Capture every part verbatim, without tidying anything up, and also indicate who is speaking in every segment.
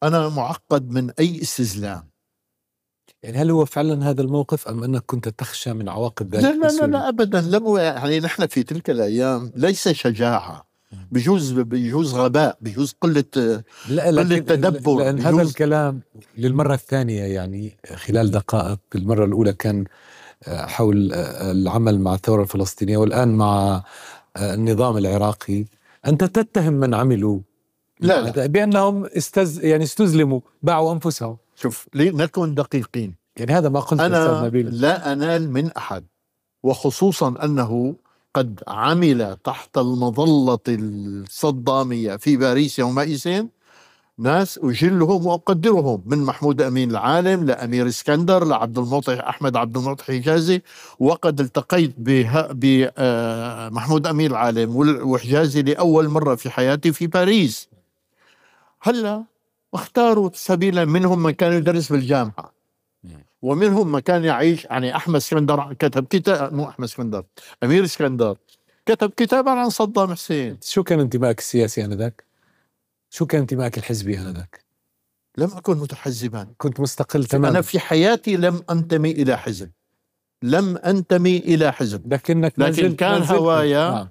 Speaker 1: أنا معقد من أي استزلام.
Speaker 2: يعني هل هو فعلا هذا الموقف أم أنك كنت تخشى من عواقب ذلك؟
Speaker 1: لا لا لا, لا أبدا. لم يعني نحن في تلك الأيام ليس شجاعة، بجوز بجوز غباء، بجوز قلة
Speaker 2: لا
Speaker 1: قلة
Speaker 2: لكن
Speaker 1: تدبر.
Speaker 2: لأن هذا الكلام للمرة الثانية يعني خلال دقائق. المرة الأولى كان حول العمل مع الثورة الفلسطينية، والآن مع النظام العراقي. أنت تتهم من عملوا
Speaker 1: لا لا
Speaker 2: بأنهم استز يعني استزلموا، باعوا أنفسهم.
Speaker 1: شوف لنكن دقيقين،
Speaker 2: يعني هذا ما قلت
Speaker 1: أنا
Speaker 2: أستاذ نبيل.
Speaker 1: لا أنال من أحد، وخصوصا أنه قد عمل تحت المظلة الصدامية في باريس يومئذ ناس أجلهم وأقدرهم، من محمود أمين العالم لأمير اسكندر لعبد المعطي أحمد عبد المعطي حجازي. وقد التقيت بمحمود أمين العالم وحجازي لأول مرة في حياتي في باريس. هلا اختاروا سبيلا، منهم من كان يدرس بالجامعة ومنهم من كان يعيش. يعني أحمد اسكندر كتب كتاب، مو أحمد اسكندر، أمير اسكندر كتب كتابا عن صدام حسين.
Speaker 2: شو كان انتمائك السياسي آنذاك؟ شو كان انتمائك الحزبي آنذاك؟
Speaker 1: لم أكن متحزبا،
Speaker 2: كنت مستقل تماما.
Speaker 1: أنا في حياتي لم أنتمي إلى حزب، لم أنتمي إلى حزب،
Speaker 2: لكنك
Speaker 1: لكن كان هوايا
Speaker 2: آه.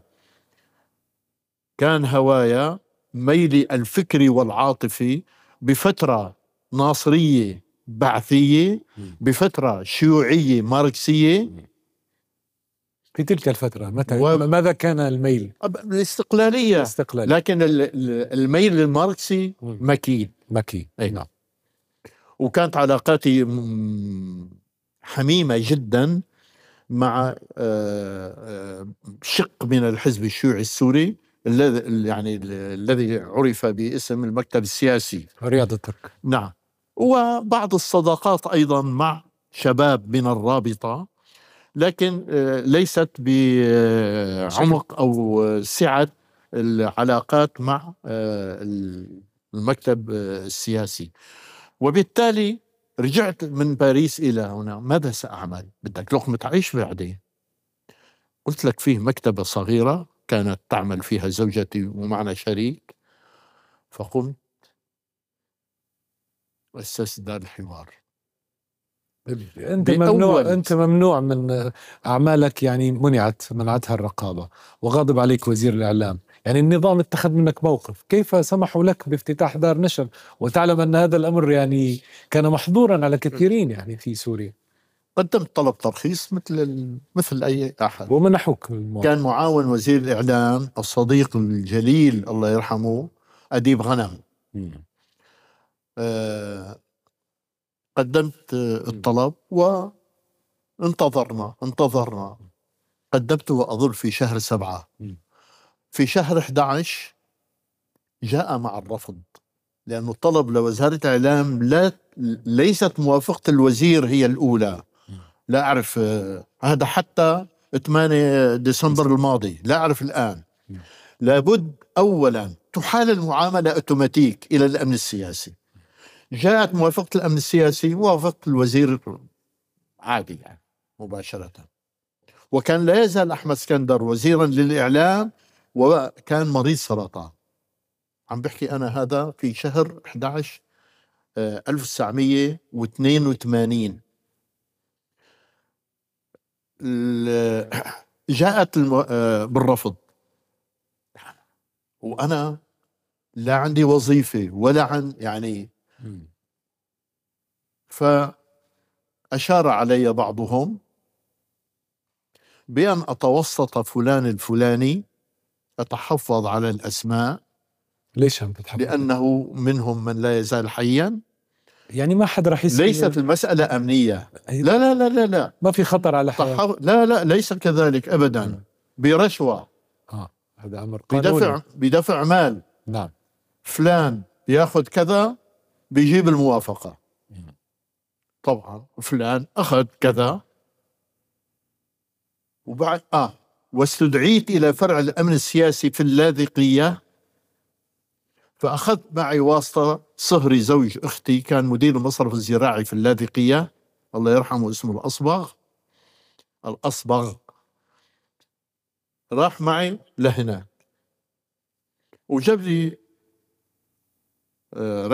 Speaker 1: كان هوايا ميلي الفكري والعاطفي بفترة ناصرية بعثية، بفترة شيوعية ماركسية.
Speaker 2: في تلك الفترة متى
Speaker 1: و...
Speaker 2: ماذا كان الميل؟
Speaker 1: الاستقلالية.
Speaker 2: الاستقلال.
Speaker 1: لكن الميل الماركسي مكين
Speaker 2: مكي.
Speaker 1: أي نعم. وكانت علاقاتي حميمة جدا مع شق من الحزب الشيوعي السوري الذي يعني الذي عرف باسم المكتب السياسي
Speaker 2: رياض الترك.
Speaker 1: نعم. وبعض الصداقات أيضا مع شباب من الرابطة، لكن ليست بعمق أو سعة العلاقات مع المكتب السياسي. وبالتالي رجعت من باريس إلى هنا، ماذا سأعمل؟ بدك لقمة عيش بعدين. قلت لك فيه مكتبة صغيرة كانت تعمل فيها زوجتي ومعنا شريك، فقمت أسست دار الحوار.
Speaker 2: أنت ممنوع أنت ممنوع من أعمالك، يعني منعت منعتها الرقابة، وغاضب عليك وزير الإعلام. يعني النظام اتخذ منك موقف، كيف سمحوا لك بافتتاح دار نشر وتعلم أن هذا الأمر يعني كان محظورا على كثيرين يعني في سوريا؟
Speaker 1: قدمت طلب ترخيص مثل مثل أي أحد
Speaker 2: ومنحوك الموقف.
Speaker 1: كان معاون وزير الإعلام الصديق الجليل الله يرحمه أديب غنم. آه قدمت الطلب وانتظرنا انتظرنا قدمته وأظن في شهر سبعة. في شهر أحد عشر جاء مع الرفض، لأنه الطلب لوزارة الإعلام لا ليست موافقة الوزير هي الأولى. لا أعرف هذا حتى ثمانية ديسمبر الماضي، لا أعرف الآن. لابد أولا تحال المعاملة أوتوماتيك إلى الأمن السياسي. جاءت موافقة الأمن السياسي، موافقة الوزير عادي يعني مباشرة. وكان لا يزال أحمد اسكندر وزيرا للإعلام، وكان مريض سرطان. عم بحكي أنا هذا في شهر أحد عشر ألف وتسعمية واثنين وثمانين. جاءت بالرفض، وأنا لا عندي وظيفة ولا عن يعني. فأشار علي بعضهم بأن أتوسط فلان الفلاني، أتحفظ على الأسماء.
Speaker 2: ليش هم بتحفظ؟
Speaker 1: لأنه منهم من لا يزال حيا.
Speaker 2: يعني ما حد راح يسأل.
Speaker 1: ليست المسألة أمنية، لا لا لا لا لا
Speaker 2: ما في خطر على حياة.
Speaker 1: لا لا ليس كذلك أبدا. برشوة،
Speaker 2: آه هذا أمر قانوني.
Speaker 1: بدفع بدفع مال.
Speaker 2: نعم.
Speaker 1: فلان ياخذ كذا بيجيب الموافقة. طبعا فلان أخذ كذا، وبعد آه واستدعيت إلى فرع الأمن السياسي في اللاذقية، فأخذت معي واسطة. صهري زوج أختي كان مدير المصرف الزراعي في اللاذقية، الله يرحمه، اسمه الأصبغ الأصبغ راح معي لهنا وجاب لي آه